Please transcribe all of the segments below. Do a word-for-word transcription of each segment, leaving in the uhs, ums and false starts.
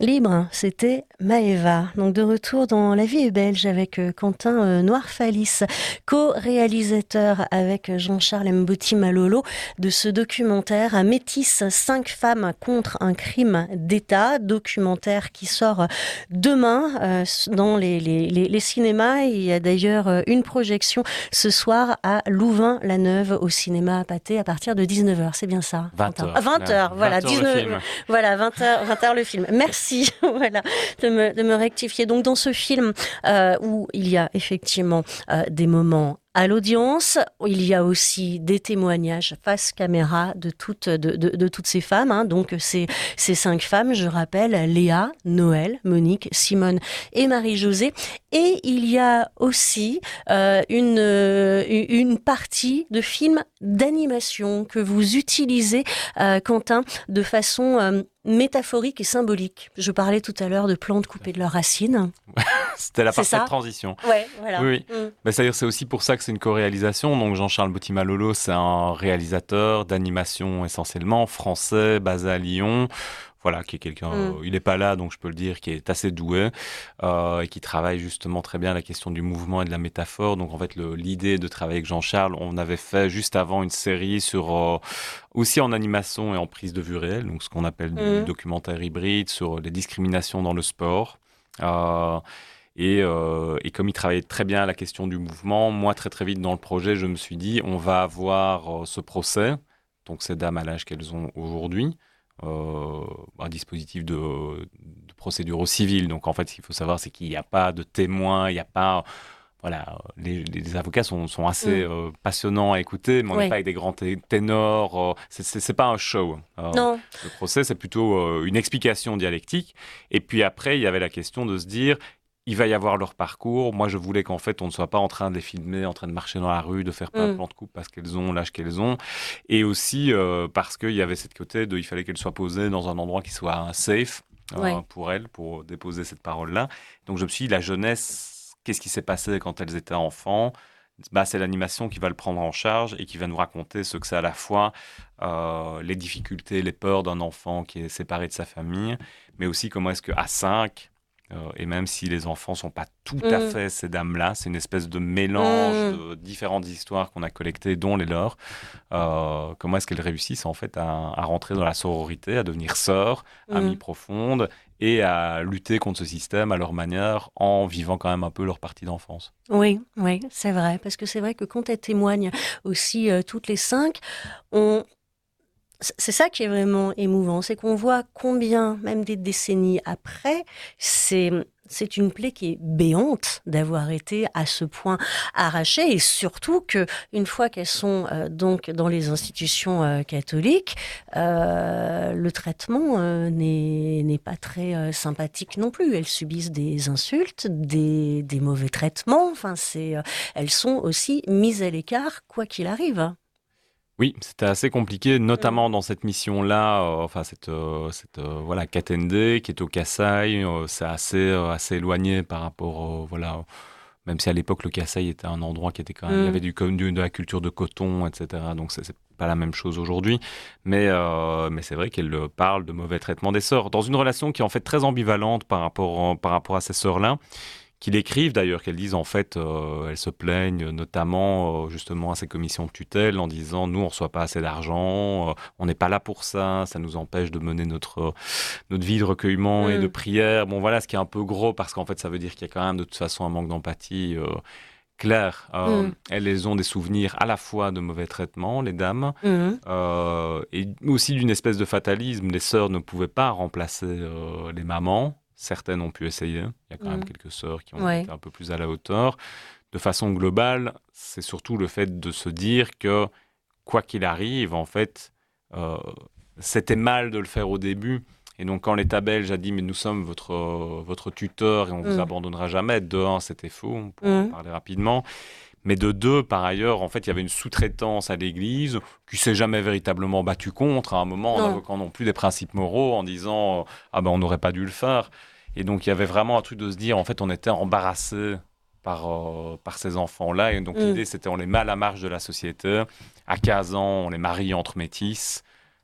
Libre, c'était Maëva. Donc de retour dans La vie est belge avec euh, Quentin euh, Noirfalis, co-réalisateur avec euh, Jean-Charles Mboti Malolo de ce documentaire Métis, cinq femmes contre un crime d'État, documentaire qui sort demain euh, dans les, les, les, les cinémas. Il y a d'ailleurs euh, une projection ce soir à Louvain-la-Neuve au cinéma Pathé à partir de dix-neuf heures. C'est bien ça, vingt heures. Ah, vingt heures, voilà, vingt heures le film. Voilà, vingt heures, vingt heures le film. Merci. Voilà, de me, de me rectifier. Donc, dans ce film euh, où il y a effectivement euh, des moments à l'audience, il y a aussi des témoignages face caméra de toutes, de, de, de toutes ces femmes. Hein. Donc, ces, ces cinq femmes, je rappelle, Léa, Noël, Monique, Simone et Marie-Josée. Et il y a aussi euh, une, euh, une partie de films d'animation que vous utilisez, euh, Quentin, de façon euh, métaphorique et symbolique. Je parlais tout à l'heure de plantes coupées de leurs racines. C'était la C'est parfaite ça transition. Ouais, voilà. Oui, oui. Mm. Mais c'est-à-dire, c'est aussi pour ça que c'est une co-réalisation. Donc Jean-Charles Mboti-Malolo, c'est un réalisateur d'animation essentiellement, français, basé à Lyon. Voilà, qui est quelqu'un, Mm. euh, il n'est pas là, donc je peux le dire, qui est assez doué euh, et qui travaille justement très bien la question du mouvement et de la métaphore. Donc en fait, le, l'idée de travailler avec Jean-Charles, on avait fait juste avant une série sur euh, aussi en animation et en prise de vue réelle, donc ce qu'on appelle Mm. du documentaire hybride sur les discriminations dans le sport. Euh, Et, euh, et comme il travaillait très bien la question du mouvement, moi très très vite dans le projet, je me suis dit on va avoir euh, ce procès, donc ces dames à l'âge qu'elles ont aujourd'hui, euh, un dispositif de, de procédure au civil. Donc en fait, ce qu'il faut savoir, c'est qu'il n'y a pas de témoins, il n'y a pas... Voilà, les, les avocats sont, sont assez Mm. euh, passionnants à écouter, mais on n'est Ouais. pas avec des grands té- ténors. Euh, c'est, c'est, c'est pas un show. Euh, Non. le procès, c'est plutôt euh, une explication dialectique. Et puis après, il y avait la question de se dire, il va y avoir leur parcours. Moi, je voulais qu'en fait, on ne soit pas en train de les filmer, en train de marcher dans la rue, de faire plein de Mm. plans de coupe parce qu'elles ont l'âge qu'elles ont. Et aussi euh, parce qu'il y avait cette côté de, il fallait qu'elles soient posées dans un endroit qui soit safe euh, Ouais. pour elles, pour déposer cette parole-là. Donc, je me suis dit, la jeunesse, qu'est-ce qui s'est passé quand elles étaient enfants ? Bah, c'est l'animation qui va le prendre en charge et qui va nous raconter ce que c'est à la fois euh, les difficultés, les peurs d'un enfant qui est séparé de sa famille, mais aussi comment est-ce qu'à cinq, euh, et même si les enfants ne sont pas tout à Mm. fait ces dames-là, c'est une espèce de mélange Mm. de différentes histoires qu'on a collectées, dont les leurs, euh, comment est-ce qu'elles réussissent en fait à, à rentrer dans la sororité, à devenir sœurs, amies Mm. profondes, et à lutter contre ce système à leur manière en vivant quand même un peu leur partie d'enfance. Oui, oui, c'est vrai. Parce que c'est vrai que quand elles témoignent aussi euh, toutes les cinq, on... c'est ça qui est vraiment émouvant. C'est qu'on voit combien, même des décennies après, c'est... C'est une plaie qui est béante d'avoir été à ce point arrachée et surtout que une fois qu'elles sont euh, donc dans les institutions euh, catholiques, euh, le traitement euh, n'est, n'est pas très euh, sympathique non plus. Elles subissent des insultes, des, des mauvais traitements. Enfin, c'est, euh, elles sont aussi mises à l'écart quoi qu'il arrive. Oui, c'était assez compliqué, Mm. notamment dans cette mission-là, euh, enfin cette, euh, cette euh, voilà Katende qui est au Kasaï, euh, c'est assez euh, assez éloigné par rapport, euh, voilà, même si à l'époque le Kasaï était un endroit qui était quand même, il y avait Mm. du, comme du- de la culture de coton, et cetera. Donc c'est c'est pas la même chose aujourd'hui, mais euh, mais c'est vrai qu'elle euh, parle de mauvais traitement des sœurs dans une relation qui est en fait très ambivalente par rapport par rapport à ces sœurs-là, qu'il écrivent d'ailleurs, qu'elles disent en fait, euh, elles se plaignent notamment euh, justement à ces commissions de tutelle en disant nous on reçoit pas assez d'argent, euh, on n'est pas là pour ça, ça nous empêche de mener notre, notre vie de recueillement et de Mm. prière. Bon voilà, ce qui est un peu gros parce qu'en fait ça veut dire qu'il y a quand même de toute façon un manque d'empathie euh, clair. Euh, Mm. elles, elles ont des souvenirs à la fois de mauvais traitements, les dames, Mm. euh, et aussi d'une espèce de fatalisme. Les sœurs ne pouvaient pas remplacer euh, les mamans. Certaines ont pu essayer. Il y a quand même Mm. quelques sœurs qui ont Ouais. été un peu plus à la hauteur. De façon globale, c'est surtout le fait de se dire que, quoi qu'il arrive, en fait, euh, c'était mal de le faire au début. Et donc, quand l'État belge a dit « mais nous sommes votre, euh, votre tuteur et on ne vous Mm. abandonnera jamais », de un, c'était faux, on pourra en Mm. parler rapidement. Mais de deux, par ailleurs, en fait, il y avait une sous-traitance à l'Église qui s'est jamais véritablement battue contre, à un moment, en Non. invoquant non plus des principes moraux, en disant euh, ah ben on n'aurait pas dû le faire. Et donc il y avait vraiment un truc de se dire, en fait, on était embarrassé par euh, par ces enfants-là. Et donc Mm. l'idée, c'était on les met à la marge de la société. À quinze ans, on les marie entre métis.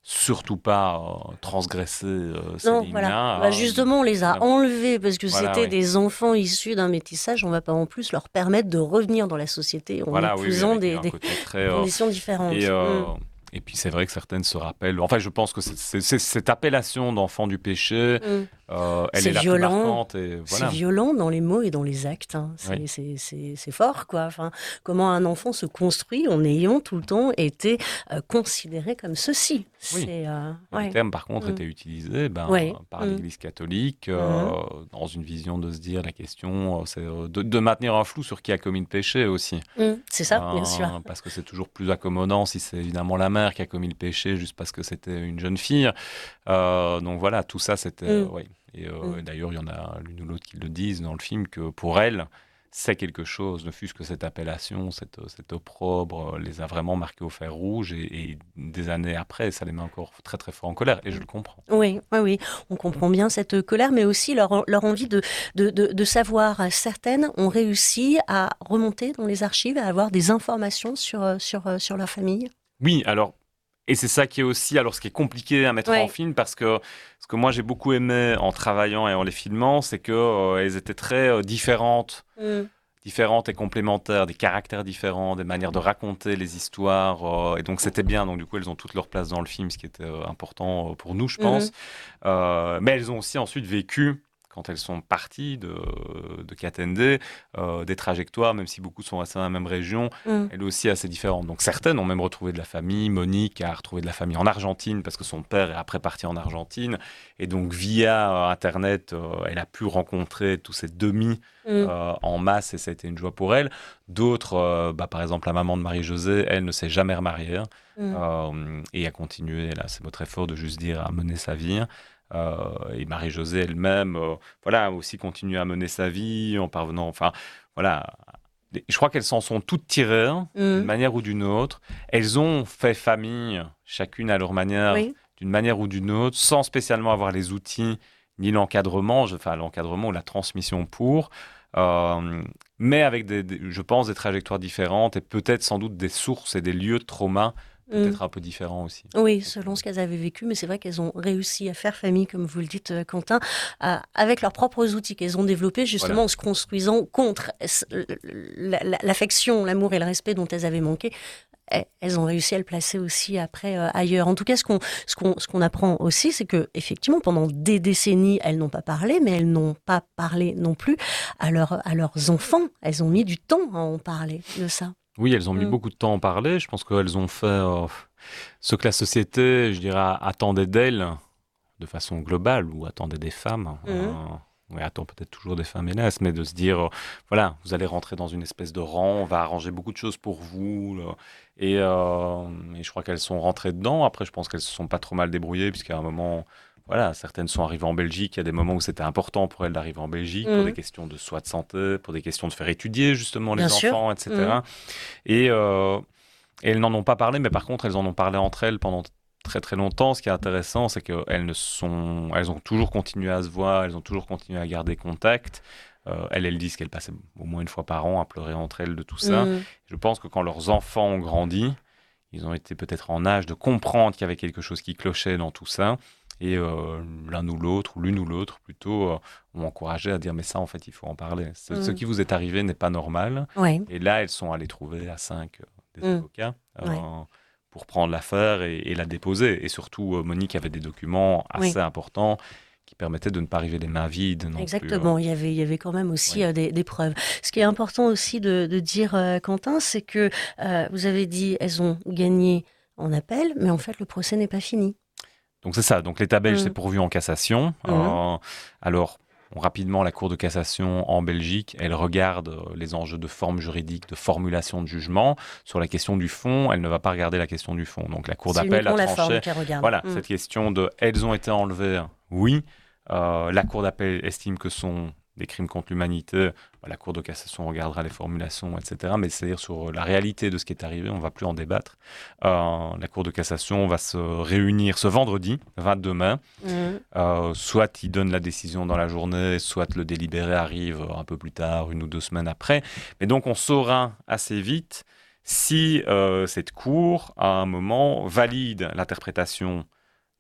surtout pas euh, transgresser euh, ces Non, lignes-là. voilà. Bah, Euh, justement, on les a voilà. enlevés parce que Voilà, c'était oui. des enfants issus d'un métissage. On va pas en plus leur permettre de revenir dans la société en Voilà, oui, oui, épousant avec des, un des côté très... euh, conditions et, différentes. euh, Mm. et puis c'est vrai que certaines se rappellent... Enfin, je pense que c'est, c'est- c'est- cette appellation d'enfant du péché, Mm. euh, elle C'est est la plus violent. marquante. Et C'est voilà. violent dans les mots et dans les actes. Hein. Oui. C'est, c'est, c'est, c'est fort, quoi. Enfin, comment un enfant se construit en ayant tout le temps été euh, considéré comme ceci. Oui. C'est, euh, Le ouais. terme, par contre, Mm. était utilisé ben, Ouais. par Mm. l'Église catholique euh, Mhm. dans une vision de se dire la question, euh, c'est euh, de, de maintenir un flou sur qui a commis le péché aussi. Mm. C'est ça, bien sûr. Euh, parce que c'est toujours plus accommodant si c'est évidemment la mère qui a commis le péché juste parce que c'était une jeune fille. Euh, donc voilà, tout ça, c'était... euh, Mm. ouais. Et euh, Mm. d'ailleurs, il y en a l'une ou l'autre qui le disent dans le film que pour elle, c'est quelque chose, ne fût-ce que cette appellation, cette, cet opprobre, euh, les a vraiment marqués au fer rouge. Et, et des années après, ça les met encore très très fort en colère. Et je le comprends. Oui, oui, oui, on comprend bien cette colère, mais aussi leur, leur envie de, de, de, de savoir. Certaines ont réussi à remonter dans les archives, à avoir des informations sur, sur, sur leur famille. Oui, alors, et c'est ça qui est aussi, alors ce qui est compliqué à mettre Ouais. en film, parce que ce que moi j'ai beaucoup aimé en travaillant et en les filmant, c'est qu'elles euh, étaient très euh, différentes. Mm. différentes et complémentaires, des caractères différents, des manières de raconter les histoires. Euh, et donc, c'était bien. Donc, du coup, elles ont toute leur place dans le film, ce qui était euh, important euh, pour nous, je pense. Mhm. Euh, mais elles ont aussi ensuite vécu, quand elles sont parties de, de Katende, euh, des trajectoires, même si beaucoup sont restés dans la même région, Mm. elles aussi assez différentes. Donc, certaines ont même retrouvé de la famille. Monique a retrouvé de la famille en Argentine, parce que son père est après parti en Argentine. Et donc, via euh, Internet, euh, elle a pu rencontrer tous ces demi Mm. Euh, en masse, et ça a été une joie pour elle. D'autres, euh, bah, par exemple la maman de Marie-Josée, elle ne s'est jamais remariée hein, Mm. euh, et a continué, là c'est très fort de juste dire, à mener sa vie. Euh, et Marie-Josée elle-même, euh, voilà, a aussi continué à mener sa vie en parvenant, enfin, voilà. Je crois qu'elles s'en sont toutes tirées, hein, Mm. d'une manière ou d'une autre. Elles ont fait famille, chacune à leur manière, Oui. d'une manière ou d'une autre, sans spécialement avoir les outils ni l'encadrement, je- enfin l'encadrement ou la transmission pour, euh, mais avec, des, des- je pense, des trajectoires différentes et peut-être sans doute des sources et des lieux de trauma peut-être Mm. un peu différents aussi. Oui, selon ce qu'elles avaient vécu, mais c'est vrai qu'elles ont réussi à faire famille, comme vous le dites, euh, Quentin, à- avec leurs propres outils qu'elles ont développés, justement Voilà. en se construisant contre s- la- la- l'affection, l'amour et le respect dont elles avaient manqué. Eh, Elles ont réussi à le placer aussi après euh, ailleurs. En tout cas, ce qu'on ce qu'on ce qu'on apprend aussi, c'est que effectivement, pendant des décennies, elles n'ont pas parlé, mais elles n'ont pas parlé non plus à, leur, à leurs enfants. Elles ont mis du temps à en parler de ça. Oui, elles ont mis Mm. beaucoup de temps à en parler. Je pense qu'elles ont fait euh, ce que la société, je dirais, attendait d'elles de façon globale, ou attendait des femmes. Mhm. Euh, oui, attend peut-être toujours des femmes, hélas, mais de se dire, euh, voilà, vous allez rentrer dans une espèce de rang, on va arranger beaucoup de choses pour vous. Là. Et, euh, et je crois qu'elles sont rentrées dedans. Après, je pense qu'elles se sont pas trop mal débrouillées, puisqu'à un moment, voilà, certaines sont arrivées en Belgique. Il y a des moments où c'était important pour elles d'arriver en Belgique, pour Mhm. des questions de soins de santé, pour des questions de faire étudier justement les Bien sûr. enfants, et cetera. Et, euh, et elles n'en ont pas parlé, mais par contre, elles en ont parlé entre elles pendant très très longtemps. Ce qui est intéressant, c'est qu'elles ne sont, elles ont toujours continué à se voir, elles ont toujours continué à garder contact. Euh, elles, elles disent qu'elles passaient au moins une fois par an à pleurer entre elles de tout ça. Mhm. Je pense que quand leurs enfants ont grandi, ils ont été peut-être en âge de comprendre qu'il y avait quelque chose qui clochait dans tout ça. Et euh, l'un ou l'autre, ou l'une ou l'autre plutôt, euh, ont encouragé à dire mais ça en fait il faut en parler. Ce, Mm. ce qui vous est arrivé n'est pas normal. Ouais. Et là elles sont allées trouver à cinq euh, des Mm. avocats euh, Ouais. pour prendre l'affaire et, et la déposer. Et surtout euh, Monique avait des documents assez Oui. importants qui permettaient de ne pas arriver les mains vides. Non Exactement, plus, il y avait, il y avait quand même aussi Oui. euh, des, des preuves. Ce qui est important aussi de, de dire, euh, Quentin, c'est que euh, vous avez dit elles ont gagné en appel, mais en fait le procès n'est pas fini. Donc c'est ça. Donc l'État belge Mm. s'est pourvu en cassation. Mhm. Euh, alors rapidement, la Cour de cassation en Belgique, elle regarde euh, les enjeux de forme juridique, de formulation de jugement. Sur la question du fond, elle ne va pas regarder la question du fond. Donc la Cour C'est d'appel a uniquement la tranché. forme qu'elle regarde. Voilà, Mm. cette question de elles ont été enlevées, oui. Euh, la Cour d'appel estime que sont des crimes contre l'humanité. La Cour de cassation regardera les formulations, et cetera. Mais c'est-à-dire sur la réalité de ce qui est arrivé, on ne va plus en débattre. Euh, la Cour de cassation va se réunir ce vendredi, vingt-deux mai. Mm. Euh, soit il donne la décision dans la journée, soit le délibéré arrive un peu plus tard, une ou deux semaines après. Mais donc on saura assez vite si euh, cette cour, à un moment, valide l'interprétation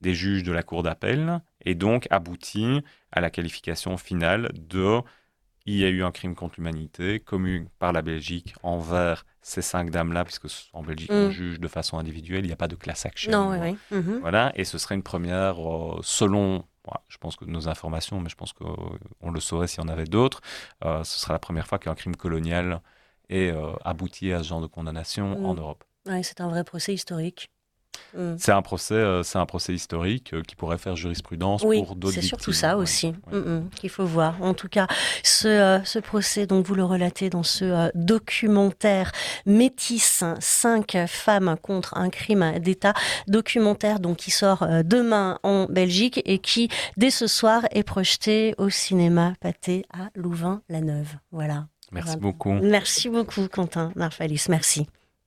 des juges de la cour d'appel et donc aboutit à la qualification finale de « il y a eu un crime contre l'humanité commis par la Belgique envers ces cinq dames-là », puisque en Belgique, mm. on juge de façon individuelle, il n'y a pas de class action. Non, oui, oui. Mm-hmm. Voilà, et ce serait une première, euh, selon, ouais, je pense que nos informations, mais je pense qu'on euh, le saurait s'il y en avait d'autres, euh, ce sera la première fois qu'un crime colonial ait euh, abouti à ce genre de condamnation mm. en Europe. Oui, c'est un vrai procès historique. Mm. C'est un procès, euh, c'est un procès historique euh, qui pourrait faire jurisprudence oui, pour d'autres victimes. C'est surtout ça ouais, aussi ouais. mm-hmm, qu'il faut voir. En tout cas, ce, euh, ce procès, donc vous le relatez dans ce euh, documentaire Métis, cinq femmes contre un crime d'État, documentaire donc qui sort euh, demain en Belgique et qui dès ce soir est projeté au cinéma Pathé à Louvain-la-Neuve. Voilà. Merci voilà. beaucoup. Merci beaucoup, Quentin Narfalis. Merci.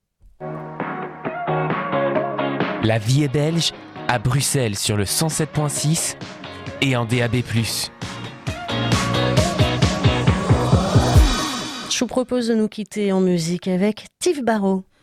La vie est belge, à Bruxelles sur le cent sept point six et en D A B plus. Je vous propose de nous quitter en musique avec Tiff Barrow.